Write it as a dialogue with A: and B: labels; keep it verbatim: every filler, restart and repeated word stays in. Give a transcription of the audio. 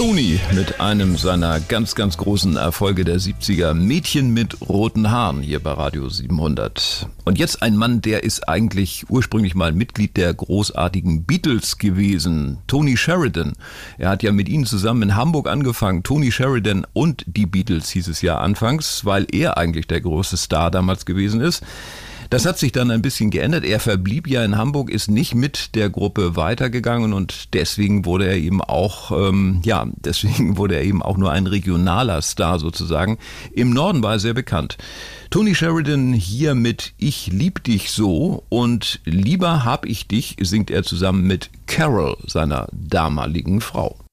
A: Tony mit einem seiner ganz, ganz großen Erfolge der siebziger. Mädchen mit roten Haaren hier bei Radio siebenhundert. Und jetzt ein Mann, der ist eigentlich ursprünglich mal Mitglied der großartigen Beatles gewesen. Tony Sheridan. Er hat ja mit ihnen zusammen in Hamburg angefangen. Tony Sheridan und die Beatles hieß es ja anfangs, weil er eigentlich der große Star damals gewesen ist. Das hat sich dann ein bisschen geändert. Er verblieb ja in Hamburg, ist nicht mit der Gruppe weitergegangen und deswegen wurde er eben auch, ähm, ja, deswegen wurde er eben auch nur ein regionaler Star sozusagen. Im Norden war er sehr bekannt. Tony Sheridan hier mit Ich lieb dich so und Lieber hab ich dich singt er zusammen mit Carol, seiner damaligen Frau.